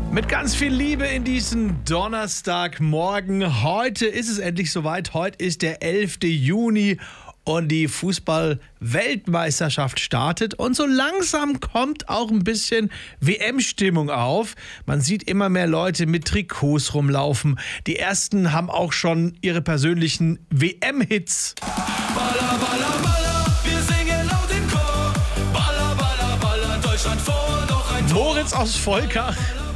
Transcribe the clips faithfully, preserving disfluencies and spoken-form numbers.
Mit ganz viel Liebe in diesen Donnerstagmorgen. Heute ist es endlich soweit. Heute ist der elfte Juni und die Fußball-Weltmeisterschaft startet. Und so langsam kommt auch ein bisschen W M-Stimmung auf. Man sieht immer mehr Leute mit Trikots rumlaufen. Die ersten haben auch schon ihre persönlichen W M-Hits. Baller, baller, baller, wir singen laut im Chor. Baller, baller, baller, Deutschland vor, noch ein Tor. Moritz aus Volkach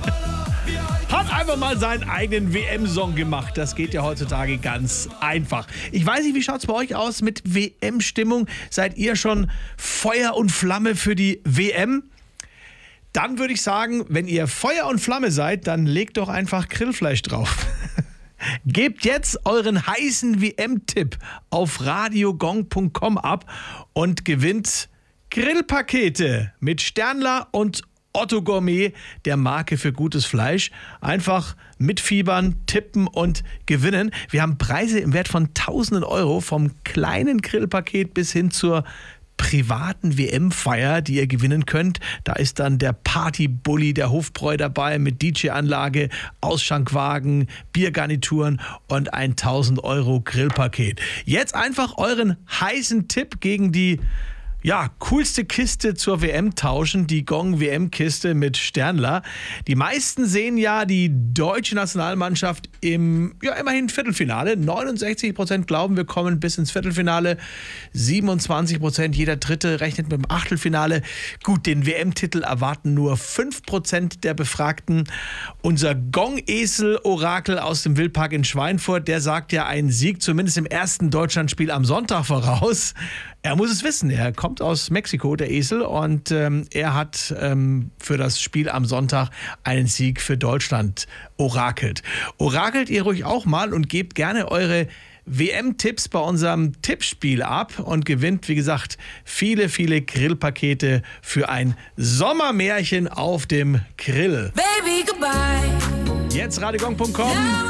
hat einfach mal seinen eigenen W M-Song gemacht. Das geht ja heutzutage ganz einfach. Ich weiß nicht, wie schaut es bei euch aus mit W M-Stimmung? Seid ihr schon Feuer und Flamme für die W M? Dann würde ich sagen, wenn ihr Feuer und Flamme seid, dann legt doch einfach Grillfleisch drauf. Gebt jetzt euren heißen W M-Tipp auf radiogong punkt com ab und gewinnt Grillpakete mit Sternler und Otto Gourmet, der Marke für gutes Fleisch. Einfach mitfiebern, tippen und gewinnen. Wir haben Preise im Wert von tausenden Euro, vom kleinen Grillpaket bis hin zur privaten W M-Feier, die ihr gewinnen könnt. Da ist dann der Partybully, der Hofbräu dabei mit D J-Anlage, Ausschankwagen, Biergarnituren und ein tausend Euro Grillpaket. Jetzt einfach euren heißen Tipp gegen die Ja, coolste Kiste zur W M tauschen, die Gong W M-Kiste mit Sternler. Die meisten sehen ja die deutsche Nationalmannschaft im, ja, immerhin Viertelfinale. neunundsechzig Prozent glauben, wir kommen bis ins Viertelfinale. siebenundzwanzig Prozent, jeder Dritte rechnet mit dem Achtelfinale. Gut, den W M-Titel erwarten nur fünf Prozent der Befragten. Unser Gong-Esel-Orakel aus dem Wildpark in Schweinfurt, der sagt ja einen Sieg zumindest im ersten Deutschlandspiel am Sonntag voraus. Er muss es wissen, er kommt aus Mexiko, der Esel, und ähm, er hat ähm, für das Spiel am Sonntag einen Sieg für Deutschland orakelt. Orakelt ihr ruhig auch mal und gebt gerne eure W M-Tipps bei unserem Tippspiel ab und gewinnt, wie gesagt, viele, viele Grillpakete für ein Sommermärchen auf dem Grill. Baby, goodbye. Jetzt radiogong punkt com.